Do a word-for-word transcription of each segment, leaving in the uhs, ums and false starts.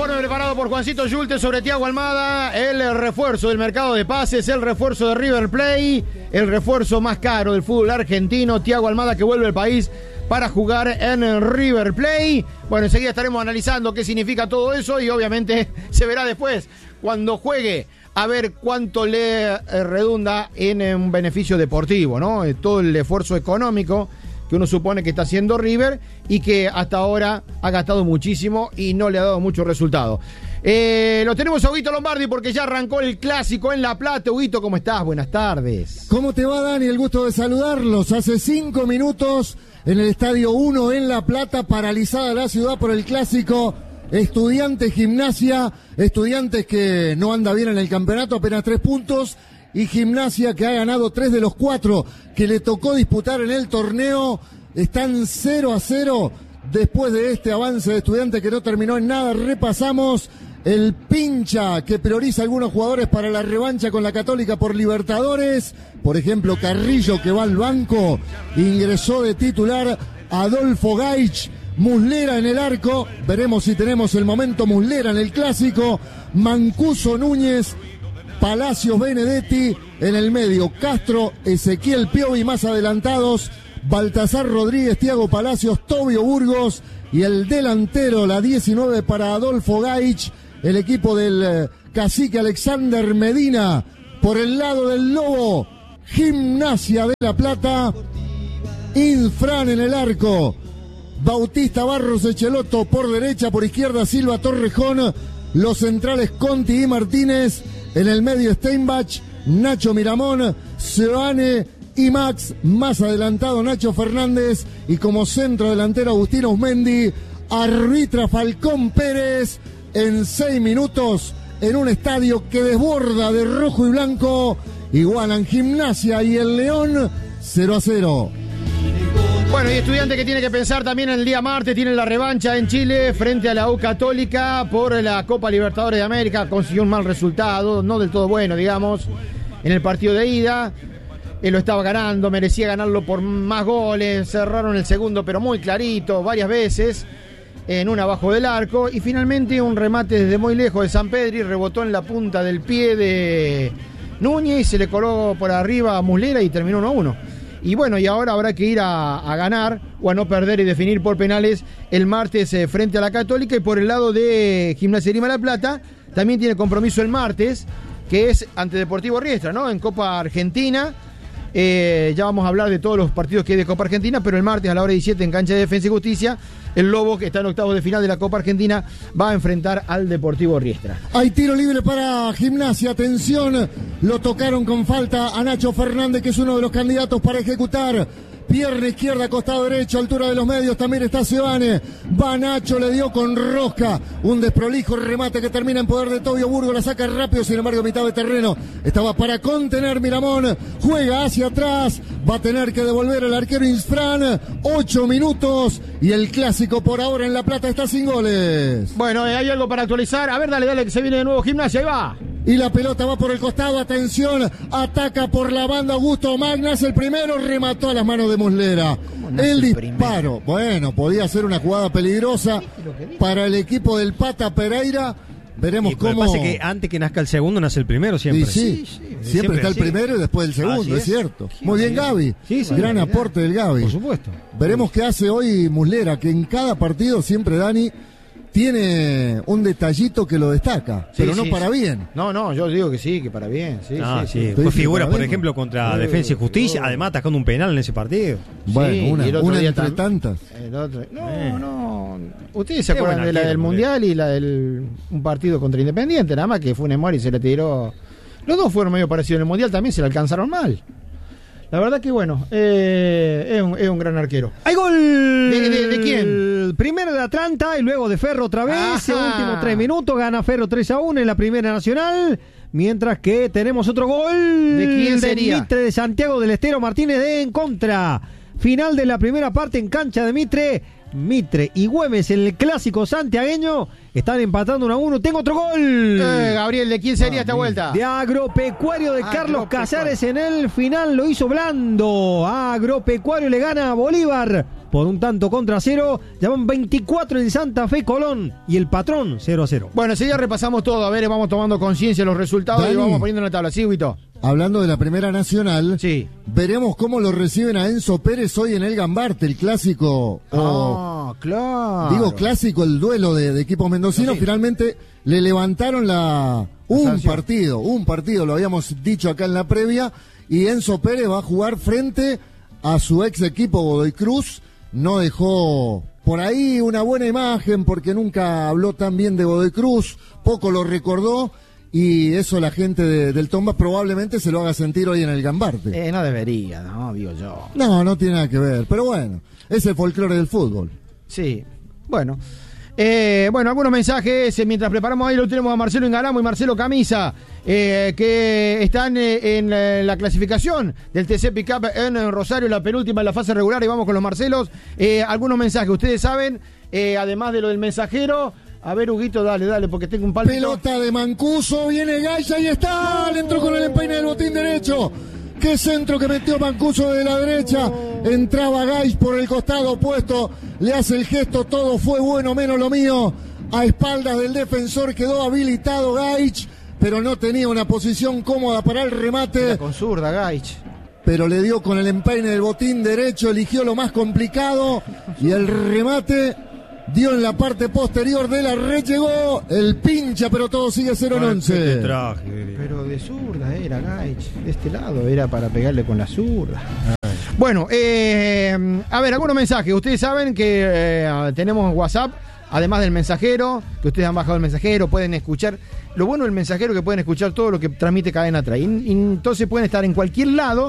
informe preparado por Juancito Yulte sobre Thiago Almada, el refuerzo del mercado de pases, el refuerzo de River Plate, el refuerzo más caro del fútbol argentino, Thiago Almada, que vuelve al país para jugar en River Plate. Bueno, enseguida estaremos analizando qué significa todo eso y obviamente se verá después cuando juegue a ver cuánto le redunda en un beneficio deportivo, ¿no? Todo el esfuerzo económico que uno supone que está haciendo River y que hasta ahora ha gastado muchísimo y no le ha dado mucho resultado. Eh, lo tenemos a Huguito Lombardi porque ya arrancó el clásico en La Plata. Huguito, ¿cómo estás? Buenas tardes. ¿Cómo te va, Dani? El gusto de saludarlos. Hace cinco minutos en el Estadio uno en La Plata, paralizada la ciudad por el clásico Estudiantes Gimnasia. Estudiantes que no anda bien en el campeonato, apenas tres puntos. Y Gimnasia, que ha ganado tres de los cuatro que le tocó disputar en el torneo, están cero a cero después de este avance de Estudiantes que no terminó en nada. Repasamos el pincha que prioriza a algunos jugadores para la revancha con la Católica por Libertadores. Por ejemplo, Carrillo, que va al banco, ingresó de titular Adolfo Gaich. Muslera en el arco, veremos si tenemos el momento Muslera en el clásico. Mancuso Núñez, Palacios Benedetti en el medio, Castro, Ezequiel Piovi más adelantados, Baltasar Rodríguez, Thiago Palacios, Tobio Burgos y el delantero, la diecinueve para Adolfo Gaich, el equipo del eh, cacique Alexander Medina. Por el lado del Lobo, Gimnasia de La Plata, Infran en el arco, Bautista Barros Echeloto por derecha, por izquierda Silva Torrejón, los centrales Conti y Martínez. En el medio Steinbach, Nacho Miramón, Seoane y Max, más adelantado Nacho Fernández y como centro delantero Agustino Usmendi, arbitra Falcón Pérez en seis minutos en un estadio que desborda de rojo y blanco. Igualan Gimnasia y el León cero a cero. Bueno, y Estudiante que tiene que pensar también el día martes, tiene la revancha en Chile frente a la U Católica por la Copa Libertadores de América. Consiguió un mal resultado, no del todo bueno, digamos, en el partido de ida. Él lo estaba ganando, merecía ganarlo por más goles. Cerraron el segundo, pero muy clarito, varias veces, en un abajo del arco. Y finalmente un remate desde muy lejos de Sampedri, rebotó en la punta del pie de Núñez y se le coló por arriba a Muslera y terminó uno a uno. Y bueno, y ahora habrá que ir a, a ganar o a no perder y definir por penales el martes eh, frente a la Católica. Y por el lado de Gimnasia de Grima La Plata, también tiene compromiso el martes, que es ante Deportivo Riestra, ¿no? En Copa Argentina. Eh, ya vamos a hablar de todos los partidos que hay de Copa Argentina, pero el martes a la hora diecisiete en cancha de Defensa y Justicia, el Lobo, que está en octavos de final de la Copa Argentina, va a enfrentar al Deportivo Riestra. Hay tiro libre para Gimnasia, atención, lo tocaron con falta a Nacho Fernández, que es uno de los candidatos para ejecutar. Pierna izquierda, costado derecho, altura de los medios, también está Seoane. Va Nacho, le dio con rosca. Un desprolijo remate que termina en poder de Tobio Burgos, la saca rápido, sin embargo, mitad de terreno. Estaba para contener Miramón, juega hacia atrás, va a tener que devolver el arquero Infran. Ocho minutos y el clásico por ahora en La Plata está sin goles. Bueno, eh, hay algo para actualizar. A ver, dale, dale, que se viene de nuevo Gimnasia, ahí va. Y la pelota va por el costado, atención, ataca por la banda Augusto Magnas, el primero, remató a las manos de Muslera. El disparo, bueno, podía ser una jugada peligrosa para el equipo del Pata Pereira. Veremos y cómo... pasa que antes que nazca el segundo nace el primero siempre. Y sí, sí, sí. Siempre, siempre está el primero y después el segundo, es. es cierto. Sí, Muy bien sí, Gaby, sí, sí, gran aporte del Gaby. Por supuesto. Veremos qué hace hoy Muslera, que en cada partido siempre, Dani, tiene un detallito que lo destaca, sí, pero no sí, para sí. bien. No, no, yo digo que sí, que para bien. Sí, ah, sí, sí. sí. Fue figura, por ejemplo, contra uh, Defensa y Justicia, uh, además atajando un penal en ese partido. Bueno, sí, una, una entre tam- tantas. El otro, no, eh. no. Ustedes se Qué acuerdan de la del Mundial y la del un partido contra Independiente, nada más que Funes Mori se le tiró. Los dos fueron medio parecidos en el Mundial, también se le alcanzaron mal. La verdad que bueno, eh, es, un, es un gran arquero. ¡Hay gol! ¿De, de, de quién? Primero de Atlanta y luego de Ferro otra vez. Últimos tres minutos, gana Ferro tres a uno en la Primera Nacional. Mientras que tenemos otro gol. ¿De quién sería? De Mitre de Santiago del Estero Martínez de en contra. Final de la primera parte en cancha de Mitre. Mitre y Güemes en el clásico santiagueño están empatando uno a uno. Tengo otro gol. Eh, Gabriel, ¿de quién sería ah, esta vuelta? De Agropecuario de Carlos Casares en el final. Lo hizo Blando. Agropecuario le gana a Bolívar por un tanto contra cero. Ya van veinticuatro en Santa Fe, Colón y el patrón cero a cero. Bueno, ese ya repasamos todo. A ver, vamos tomando conciencia de los resultados. Dani, y vamos poniendo en la tabla. ¿Sí, Huito? Hablando de la Primera Nacional, sí. Veremos cómo lo reciben a Enzo Pérez hoy en el Gambarte, el clásico. Ah, oh, claro. Digo clásico, el duelo de, de equipos mendocinos. Sí. Finalmente le levantaron la un sanción. partido, un partido, lo habíamos dicho acá en la previa, y Enzo Pérez va a jugar frente a su ex equipo Godoy Cruz. No dejó por ahí una buena imagen porque nunca habló tan bien de Godoy Cruz, poco lo recordó. Y eso la gente de, del Tomba probablemente se lo haga sentir hoy en el Gambarte. Eh, no debería, no, digo yo. No, no tiene nada que ver, pero bueno, es el folclore del fútbol. Sí, bueno. Eh, bueno, algunos mensajes, mientras preparamos ahí lo tenemos a Marcelo Ingaramo y Marcelo Camisa, eh, que están eh, en la, la clasificación del T C Pickup en Rosario, la penúltima en la fase regular, y vamos con los Marcelos. Eh, algunos mensajes, ustedes saben, eh, además de lo del mensajero. A ver, Huguito, dale, dale, porque tengo un palito. Pelota de Mancuso, viene Gaich, ahí está, le entró con el empeine del botín derecho. Qué centro que metió Mancuso de la derecha. Entraba Gaich por el costado opuesto, le hace el gesto, todo fue bueno, menos lo mío. A espaldas del defensor quedó habilitado Gaich, pero no tenía una posición cómoda para el remate. Era con zurda, Gaich. Pero le dio con el empeine del botín derecho, eligió lo más complicado y el remate dio en la parte posterior de la red, llegó el pincha, pero todo sigue cero en once. Pero de zurda era Gaich, de este lado era para pegarle con la zurda. Ay. Bueno, eh, a ver, algunos mensajes. Ustedes saben que eh, tenemos WhatsApp, además del mensajero, que ustedes han bajado el mensajero, pueden escuchar. Lo bueno del mensajero es que pueden escuchar todo lo que transmite Cadena Trae. Y, y entonces pueden estar en cualquier lado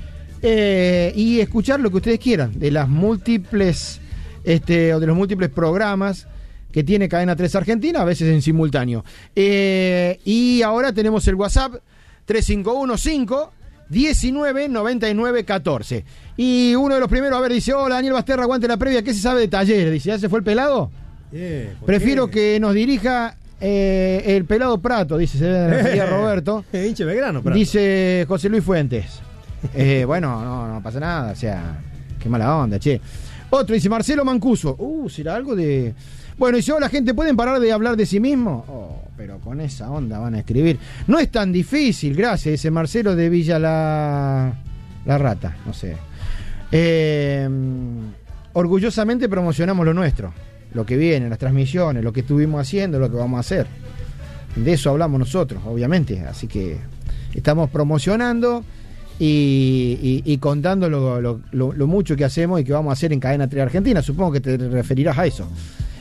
eh, y escuchar lo que ustedes quieran, de las múltiples... Este, o de los múltiples programas que tiene Cadena tres Argentina, a veces en simultáneo. Eh, y ahora tenemos el WhatsApp tres cinco uno cinco diecinueve noventa y nueve catorce. Y uno de los primeros, a ver, dice: hola, Daniel Basterra, aguante la previa, ¿qué se sabe de Talleres? Dice: ¿ya se fue el pelado? Yeah, Prefiero qué? que nos dirija eh, el pelado Prato, dice, se ve de la feria Roberto. Hinche Belgrano, Prato. Dice José Luis Fuentes. Eh, bueno, no, no pasa nada, o sea, qué mala onda, che. Otro dice Marcelo Mancuso. Uh, ¿será algo de...? Bueno, dice: hola, gente, ¿pueden parar de hablar de sí mismo? Oh, pero con esa onda van a escribir. No es tan difícil, gracias, dice Marcelo de Villa La, la Rata, no sé. Eh, orgullosamente promocionamos lo nuestro, lo que viene, las transmisiones, lo que estuvimos haciendo, lo que vamos a hacer. De eso hablamos nosotros, obviamente. Así que estamos promocionando Y, y, y contando lo, lo, lo, lo mucho que hacemos y que vamos a hacer en Cadena tres Argentina. Supongo que te referirás a eso.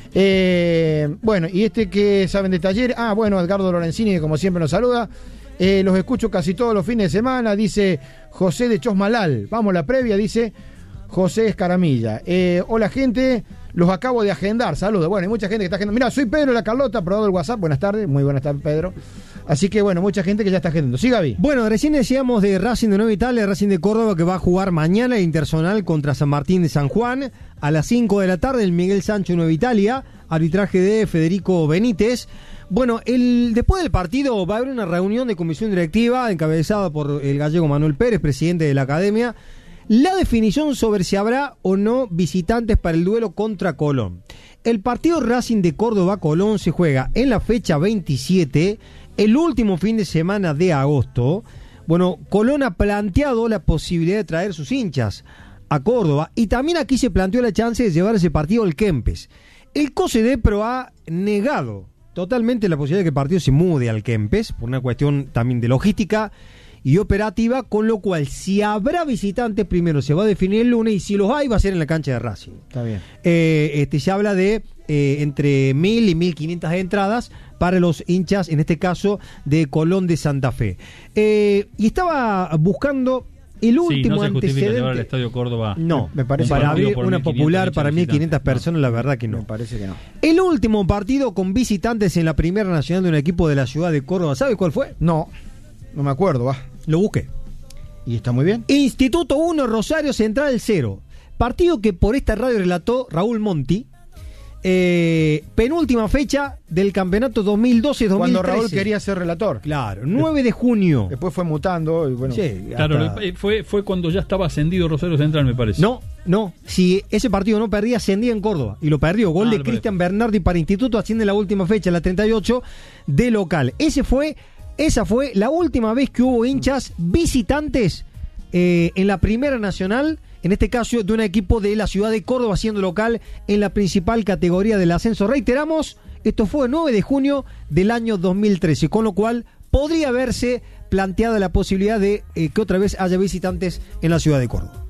Eh, bueno, y este que saben de Talleres. Ah, bueno, Edgardo Lorenzini, que como siempre nos saluda. Eh, los escucho casi todos los fines de semana, dice José de Chosmalal. Vamos a la previa, dice José Escaramilla. Eh, hola, gente, los acabo de agendar. Saludos. Bueno, hay mucha gente que está agendando. Mira, soy Pedro de la Carlota, probado el WhatsApp. Buenas tardes, muy buenas tardes, Pedro. Así que bueno, mucha gente que ya está agendando. Sí, Gaby. Bueno, recién decíamos de Racing de Nueva Italia, Racing de Córdoba, que va a jugar mañana el Interzonal contra San Martín de San Juan a las cinco de la tarde, el Miguel Sancho Nueva Italia, arbitraje de Federico Benítez. Bueno, el, después del partido va a haber una reunión de comisión directiva encabezada por el gallego Manuel Pérez, presidente de la academia. La definición sobre si habrá o no visitantes para el duelo contra Colón. El partido Racing de Córdoba-Colón se juega en la fecha veintisiete, el último fin de semana de agosto. Bueno, Colón ha planteado la posibilidad de traer sus hinchas a Córdoba y también aquí se planteó la chance de llevar ese partido al Kempes. El COSEDEPRO ha negado totalmente la posibilidad de que el partido se mude al Kempes por una cuestión también de logística y operativa, con lo cual si habrá visitantes primero se va a definir el lunes y si los hay va a ser en la cancha de Racing. Está bien. Eh, este, se habla de eh, entre mil y mil quinientas entradas para los hinchas, en este caso de Colón de Santa Fe. Eh, y estaba buscando el último sí, no se antecedente. Llevar al Estadio Córdoba. No, me parece para abrir una popular para mil quinientas personas, no. La verdad que no. Me parece que no. El último partido con visitantes en la Primera Nacional de un equipo de la ciudad de Córdoba, ¿sabe cuál fue? No, no me acuerdo, va. Lo busqué. ¿Y está muy bien? Instituto uno, Rosario Central cero. Partido que por esta radio relató Raúl Monti. Eh, penúltima fecha del campeonato dos mil doce dos mil trece. Cuando Raúl quería ser relator. Claro, nueve de junio. Después fue mutando. Y bueno, Sí, Claro, hasta- fue, fue cuando ya estaba ascendido Rosario Central, me parece. No, no. Si ese partido no perdía, ascendía en Córdoba. Y lo perdió. Gol Ah, de lo perdió. Cristian Bernardi para Instituto. Asciende la última fecha, la treinta y ocho, de local. Ese fue, esa fue la última vez que hubo hinchas visitantes eh, en la Primera Nacional. En este caso, de un equipo de la ciudad de Córdoba, siendo local en la principal categoría del ascenso. Reiteramos, esto fue el nueve de junio del año dos mil trece, con lo cual podría haberse planteado la posibilidad de eh, que otra vez haya visitantes en la ciudad de Córdoba.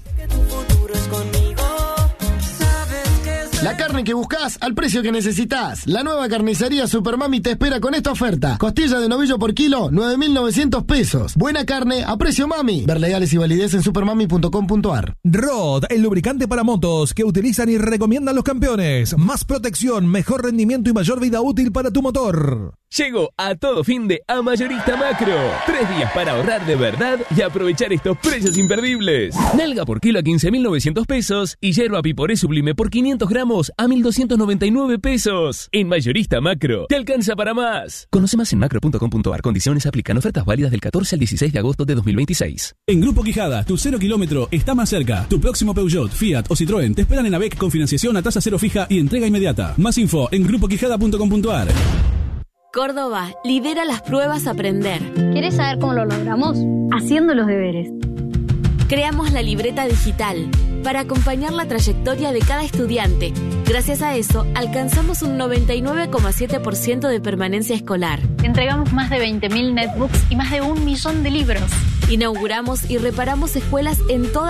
La carne que buscas al precio que necesitas. La nueva carnicería Supermami te espera con esta oferta. Costilla de novillo por kilo, nueve mil novecientos pesos. Buena carne a precio mami. Ver legales y validez en supermami punto com punto ar. Rod, el lubricante para motos que utilizan y recomiendan los campeones. Más protección, mejor rendimiento y mayor vida útil para tu motor. Llegó a todo fin de a Mayorista Macro. Tres días para ahorrar de verdad y aprovechar estos precios imperdibles. Nalga por kilo a quince mil novecientos pesos y yerba piporé sublime por quinientos gramos a mil doscientos noventa y nueve pesos. En Mayorista Macro, te alcanza para más. Conoce más en macro punto com punto ar. Condiciones aplican. Ofertas válidas del catorce al dieciséis de agosto de dos mil veintiséis. En Grupo Quijada, tu cero kilómetro está más cerca. Tu próximo Peugeot, Fiat o Citroën te esperan en AVEC con financiación a tasa cero fija y entrega inmediata. Más info en grupo quijada punto com punto ar. Córdoba lidera las pruebas Aprender. ¿Quieres saber cómo lo logramos? Haciendo los deberes. Creamos la libreta digital para acompañar la trayectoria de cada estudiante. Gracias a eso, alcanzamos un noventa y nueve coma siete por ciento de permanencia escolar. Entregamos más de veinte mil netbooks y más de un millón de libros. Inauguramos y reparamos escuelas en toda